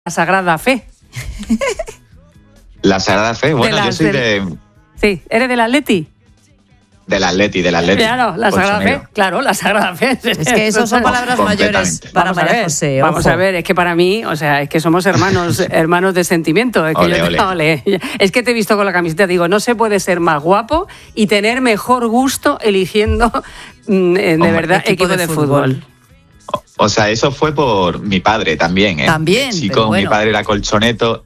La Sagrada Fe. La Sagrada Fe, bueno, yo soy de... Sí, ¿eres del Atleti? Del Atleti. Claro, la Sagrada Fe, claro, la Sagrada Fe. Es que eso son palabras mayores para María José. Ojo. Vamos a ver, es que para mí, o sea, es que somos hermanos de sentimiento. Es que ole. Es que te he visto con la camiseta, digo, no se puede ser más guapo y tener mejor gusto eligiendo, de verdad, equipo de fútbol. O sea, eso fue por mi padre también, ¿eh? También, chico, bueno. Mi padre era colchonero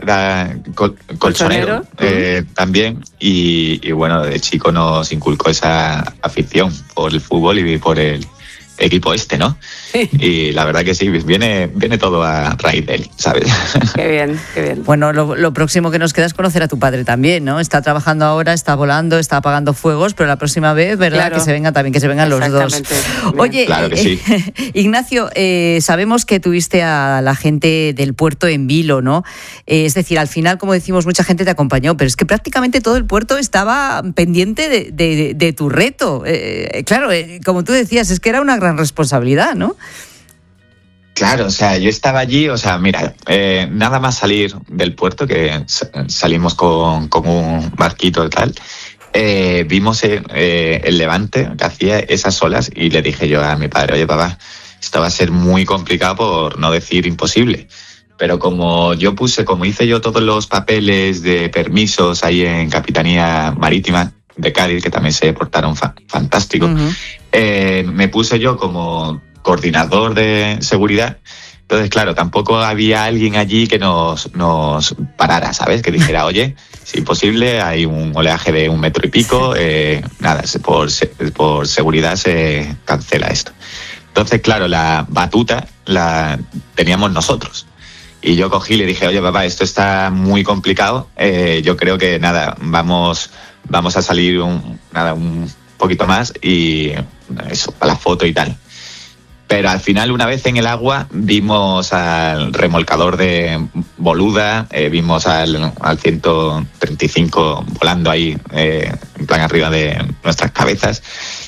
también, y bueno, de chico nos inculcó esa afición por el fútbol y por el equipo ¿no? Sí. Y la verdad que sí, viene todo a raíz de él, ¿sabes? Qué bien. Bueno, lo próximo que nos queda es conocer a tu padre también, ¿no? Está trabajando ahora, está volando, está apagando fuegos, pero la próxima vez, ¿verdad? Claro. Que se venga también, que se vengan los dos. Oye, claro que sí. Ignacio, sabemos que tuviste a la gente del puerto en vilo, ¿no? Es decir, al final, como decimos, mucha gente te acompañó, pero es que prácticamente todo el puerto estaba pendiente de tu reto. Claro, como tú decías, es que era una gran responsabilidad, ¿no? Claro, o sea, yo estaba allí, o sea, mira, nada más salir del puerto, que salimos con un barquito y tal, vimos el levante que hacía esas olas y le dije yo a mi padre, oye papá, esto va a ser muy complicado por no decir imposible. Pero como hice yo todos los papeles de permisos ahí en Capitanía Marítima de Cádiz, que también se portaron fantástico, me puse yo como coordinador de seguridad. Entonces, claro, tampoco había alguien allí que nos parara, ¿sabes? Que dijera, oye, si es posible, hay un oleaje de 1 metro y pico, nada, por seguridad se cancela esto. Entonces, claro, la batuta la teníamos nosotros. Y yo cogí y le dije, oye, papá, esto está muy complicado, yo creo que, nada, vamos a salir un poquito más y eso, para la foto y tal. Pero al final, una vez en el agua, vimos al remolcador de Boluda, vimos al 135 volando ahí, en plan arriba de nuestras cabezas,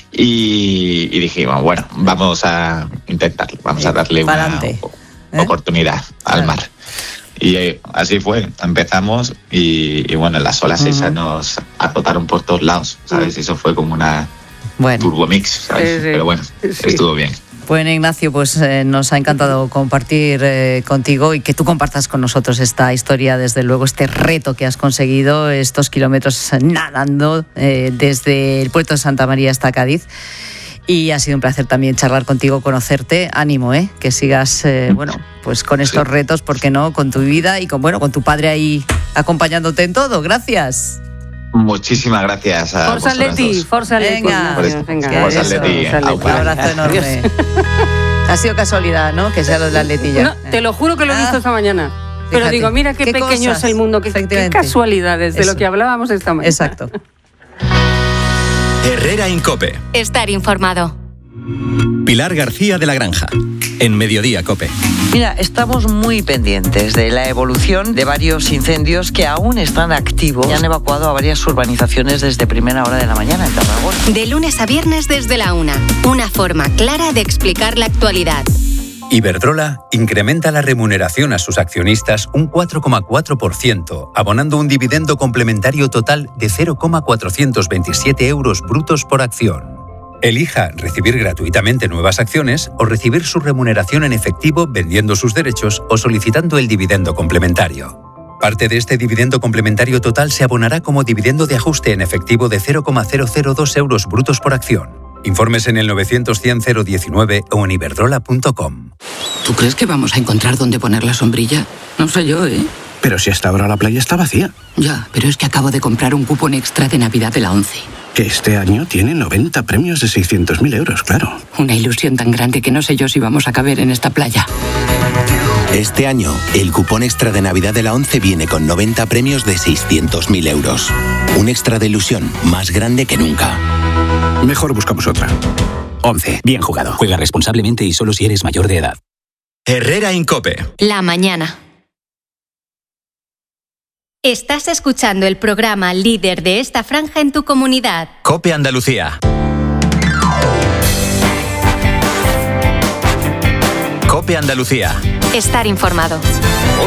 y dijimos, bueno, vamos a intentarlo, vamos a darle una oportunidad al mar. Y así fue, empezamos y bueno, las olas esas nos azotaron por todos lados, ¿sabes? Eso fue como una turbomix, ¿sabes? Pero bueno, estuvo bien. Bueno, Ignacio, pues nos ha encantado compartir contigo y que tú compartas con nosotros esta historia, desde luego, este reto que has conseguido, estos kilómetros nadando desde el puerto de Santa María hasta Cádiz. Y ha sido un placer también charlar contigo, conocerte. Ánimo, que sigas, pues con estos retos, ¿por qué no? Con tu vida y con tu padre ahí acompañándote en todo. Gracias. Muchísimas gracias a Forza Atleti, Forza Atleti. Venga. Forza Atleti. Un abrazo enorme. Ha sido casualidad, ¿no? Que sea lo de la atletilla. No, te lo juro que lo he visto esta mañana. Fíjate, pero digo, mira qué pequeño es el mundo, qué casualidades de lo que hablábamos esta mañana. Exacto. Herrera en COPE. Estar informado. Pilar García de la Granja, en Mediodía COPE. Mira, estamos muy pendientes de la evolución de varios incendios que aún están activos y han evacuado a varias urbanizaciones desde primera hora de la mañana en Tarragona. De lunes a viernes desde la 1. Una forma clara de explicar la actualidad. Iberdrola incrementa la remuneración a sus accionistas un 4,4%, abonando un dividendo complementario total de 0,427 euros brutos por acción. Elija recibir gratuitamente nuevas acciones o recibir su remuneración en efectivo vendiendo sus derechos o solicitando el dividendo complementario. Parte de este dividendo complementario total se abonará como dividendo de ajuste en efectivo de 0,002 euros brutos por acción. Informes en el 900-100-019 o en iberdrola.com. ¿Tú crees que vamos a encontrar dónde poner la sombrilla? No sé yo, ¿eh? Pero si hasta ahora la playa está vacía. Ya, pero es que acabo de comprar un cupón extra de Navidad de la 11. Que este año tiene 90 premios de 600.000 euros, claro. Una ilusión tan grande que no sé yo si vamos a caber en esta playa. Este año, el cupón extra de Navidad de la 11 viene con 90 premios de 600.000 euros. Un extra de ilusión más grande que nunca. Mejor buscamos otra. 11. Bien jugado. Juega responsablemente y solo si eres mayor de edad. Herrera en COPE. La mañana. Estás escuchando el programa líder de esta franja en tu comunidad. COPE Andalucía. COPE Andalucía. estar informado.